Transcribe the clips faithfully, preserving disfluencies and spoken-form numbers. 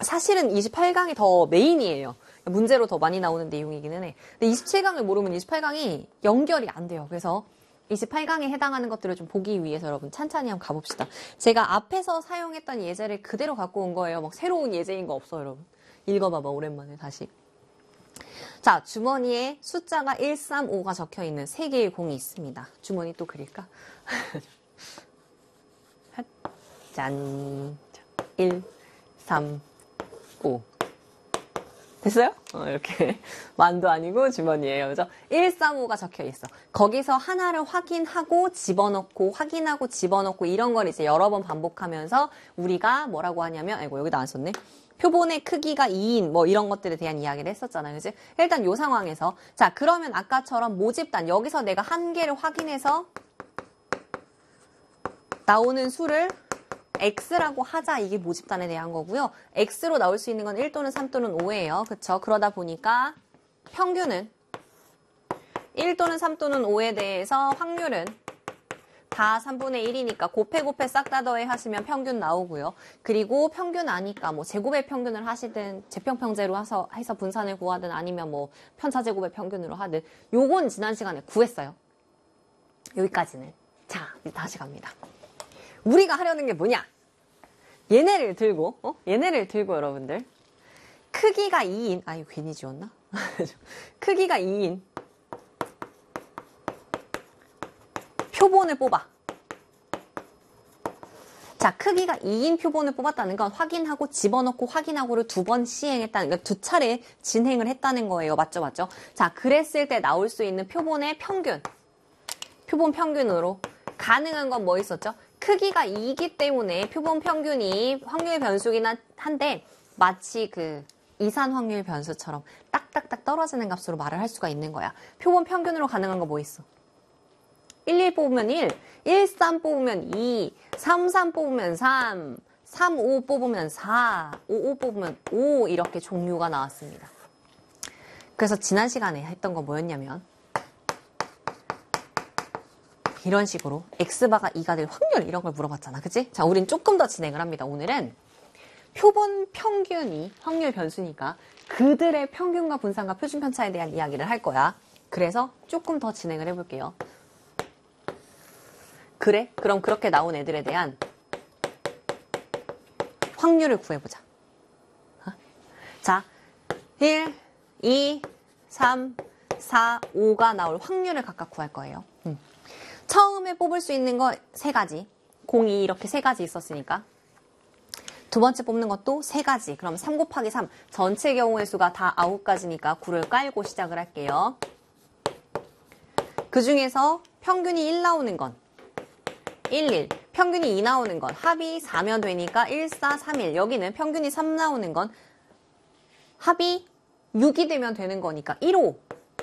사실은 이십팔 강이 더 메인이에요. 문제로 더 많이 나오는 내용이기는 해. 근데 이십칠 강을 모르면 이십팔 강이 연결이 안 돼요. 그래서 이십팔 강에 해당하는 것들을 좀 보기 위해서 여러분 찬찬히 한번 가봅시다. 제가 앞에서 사용했던 예제를 그대로 갖고 온 거예요. 막 새로운 예제인 거 없어, 여러분. 읽어봐봐, 오랜만에 다시. 자, 주머니에 숫자가 일, 삼, 오가 적혀있는 세 개의 공이 있습니다. 주머니 또 그릴까? 짠. 일, 삼, 오. 됐어요? 어, 이렇게. 만도 아니고 주머니예요. 그죠? 일, 삼, 오가 적혀 있어. 거기서 하나를 확인하고 집어넣고 확인하고 집어넣고 이런 걸 이제 여러 번 반복하면서 우리가 뭐라고 하냐면, 아이고, 여기다 안 썼네. 표본의 크기가 이인 뭐 이런 것들에 대한 이야기를 했었잖아요. 그지? 일단 요 상황에서. 자, 그러면 아까처럼 모집단. 여기서 내가 한 개를 확인해서 나오는 수를 X라고 하자. 이게 모집단에 대한 거고요. X로 나올 수 있는 건 일 또는 삼 또는 오예요. 그쵸? 그러다 보니까 평균은 일 또는 삼 또는 오에 대해서 확률은 다 삼분의 일이니까 곱해 곱해 싹 다 더해 하시면 평균 나오고요. 그리고 평균 아니까 뭐 제곱의 평균을 하시든 제평평제로 해서, 해서 분산을 구하든 아니면 뭐 편차제곱의 평균으로 하든 요건 지난 시간에 구했어요. 여기까지는. 자, 이제 다시 갑니다. 우리가 하려는 게 뭐냐? 얘네를 들고, 어? 얘네를 들고 여러분들. 크기가 이인, 아, 이거 괜히 지웠나? 크기가 이인. 표본을 뽑아. 자, 크기가 이인 표본을 뽑았다는 건 확인하고 집어넣고 확인하고를 두 번 시행했다는, 그러니까 두 차례 진행을 했다는 거예요. 맞죠, 맞죠? 자, 그랬을 때 나올 수 있는 표본의 평균. 표본 평균으로. 가능한 건 뭐 있었죠? 크기가 이기 때문에 표본 평균이 확률 변수긴 한데 마치 그 이산 확률 변수처럼 딱딱딱 떨어지는 값으로 말을 할 수가 있는 거야. 표본 평균으로 가능한 거 뭐 있어? 일, 일 뽑으면 일, 일, 삼 뽑으면 이, 삼, 삼 뽑으면 삼, 삼, 오 뽑으면 사, 오, 오 뽑으면 오 이렇게 종류가 나왔습니다. 그래서 지난 시간에 했던 거 뭐였냐면 이런 식으로 X바가 이가 될 확률 이런 걸 물어봤잖아. 그치? 자, 우린 조금 더 진행을 합니다. 오늘은 표본 평균이 확률 변수니까 그들의 평균과 분산과 표준 편차에 대한 이야기를 할 거야. 그래서 조금 더 진행을 해볼게요. 그래? 그럼 그렇게 나온 애들에 대한 확률을 구해보자. 어? 자, 일, 이, 삼, 사, 오가 나올 확률을 각각 구할 거예요. 음. 처음에 뽑을 수 있는 거 세 가지. 공이 이렇게 세 가지 있었으니까. 두 번째 뽑는 것도 세 가지. 그럼 삼 곱하기 삼. 전체 경우의 수가 다 아홉 가지니까 구를 깔고 시작을 할게요. 그 중에서 평균이 일 나오는 건 일, 일. 평균이 이 나오는 건 합이 사면 되니까 일, 사, 삼, 일. 여기는 평균이 삼 나오는 건 합이 육이 되면 되는 거니까 일, 오.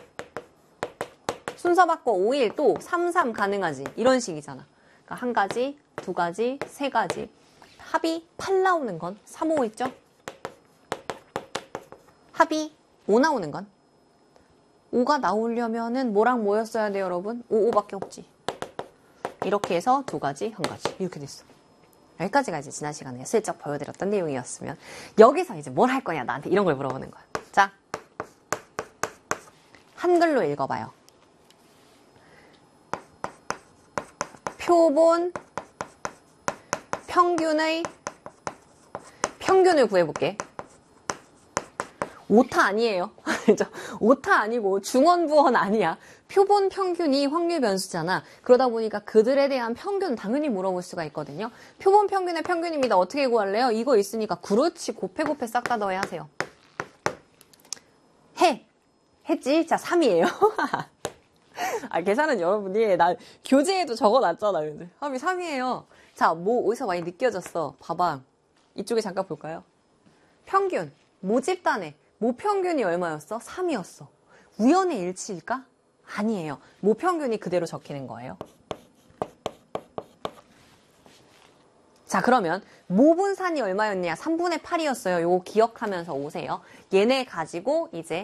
순서 바꿔 오, 일 또 삼, 삼 가능하지. 이런 식이잖아. 그러니까 한 가지, 두 가지, 세 가지. 합이 팔 나오는 건 삼, 오 있죠? 합이 오 나오는 건 오가 나오려면은 뭐랑 뭐였어야 돼요, 여러분? 오, 오밖에 없지. 이렇게 해서 두 가지, 한 가지. 이렇게 됐어. 여기까지가 이제 지난 시간에 슬쩍 보여드렸던 내용이었으면 여기서 이제 뭘 할 거냐, 나한테 이런 걸 물어보는 거야. 자, 한글로 읽어봐요. 표본 평균의 평균을 구해볼게. 오타 아니에요. 오타 아니고 중원부원 아니야. 표본 평균이 확률 변수잖아. 그러다 보니까 그들에 대한 평균 당연히 물어볼 수가 있거든요. 표본 평균의 평균입니다. 어떻게 구할래요? 이거 있으니까 그렇지. 곱해 곱해 싹 다 더해 하세요. 해. 했지? 자, 삼이에요. 아, 계산은 여러분이 나 교재에도 적어놨잖아. 근데 합이 삼이에요. 자, 뭐 어디서 많이 느껴졌어. 봐봐. 이쪽에 잠깐 볼까요? 평균. 모집단에 모평균이 얼마였어? 삼이었어. 우연의 일치일까? 아니에요. 모평균이 그대로 적히는 거예요. 자, 그러면 모분산이 얼마였냐? 삼분의 팔이었어요. 요거 기억하면서 오세요. 얘네 가지고 이제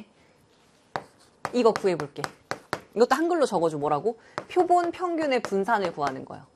이거 구해볼게. 이것도 한글로 적어줘. 뭐라고? 표본 평균의 분산을 구하는 거예요.